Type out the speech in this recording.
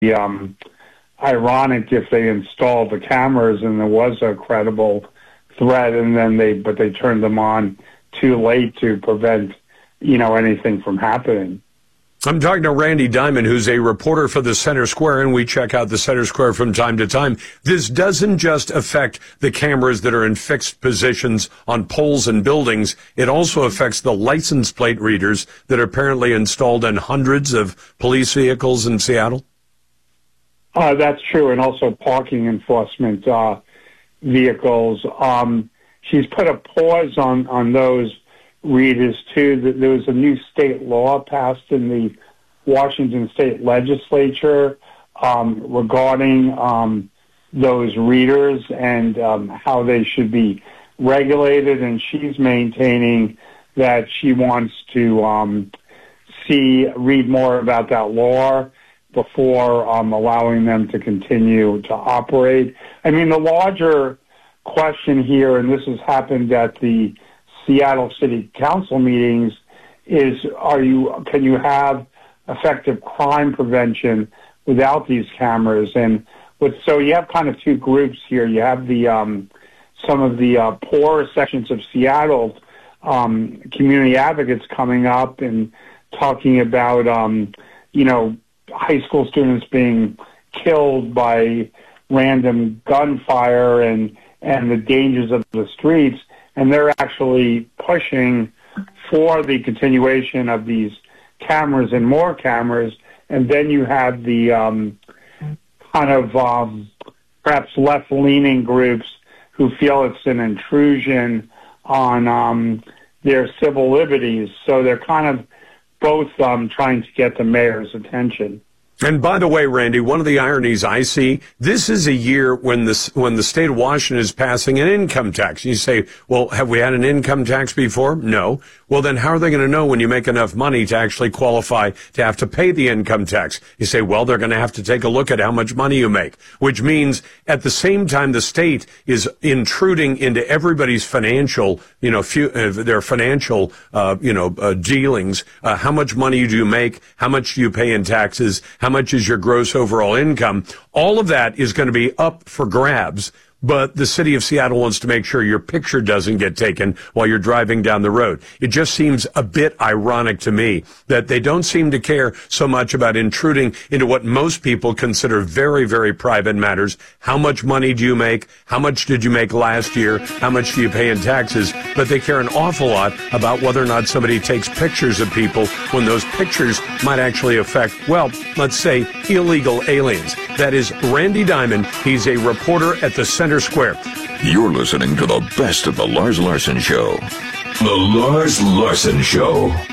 ironic if they installed the cameras and there was a credible threat, and then they turned them on too late to prevent, anything from happening. I'm talking to Randy Diamond, who's a reporter for the Center Square, and we check out the Center Square from time to time. This doesn't just affect the cameras that are in fixed positions on poles and buildings. It also affects the license plate readers that are apparently installed in hundreds of police vehicles in Seattle. That's true, and also parking enforcement vehicles. She's put a pause on those readers, too. There was a new state law passed in the Washington State Legislature regarding those readers and how they should be regulated, and she's maintaining that she wants to read more about that law before allowing them to continue to operate. I mean, the larger question here, and this has happened at the Seattle City Council meetings, is can you have effective crime prevention without these cameras? And so you have kind of two groups here. You have the some of the poorer sections of Seattle community advocates coming up and talking about high school students being killed by random gunfire and the dangers of the streets. And they're actually pushing for the continuation of these cameras and more cameras. And then you have the perhaps left-leaning groups who feel it's an intrusion on their civil liberties. So they're kind of both trying to get the mayor's attention. And by the way, Randy, one of the ironies I see, this is a year when the state of Washington is passing an income tax. You say, well, have we had an income tax before? No. Well, then how are they going to know when you make enough money to actually qualify to have to pay the income tax? You say, well, they're going to have to take a look at how much money you make, which means at the same time the state is intruding into everybody's financial, their financial, dealings. How much money do you make? How much do you pay in taxes? How much is your gross overall income? All of that is going to be up for grabs, but the city of Seattle wants to make sure your picture doesn't get taken while you're driving down the road. It just seems a bit ironic to me that they don't seem to care so much about intruding into what most people consider very, very private matters. How much money do you make? How much did you make last year? How much do you pay in taxes? But they care an awful lot about whether or not somebody takes pictures of people when those pictures might actually affect, well, let's say illegal aliens. That is Randy Diamond. He's a reporter at the Center Square. You're listening to the best of the Lars Larson Show. The Lars Larson Show.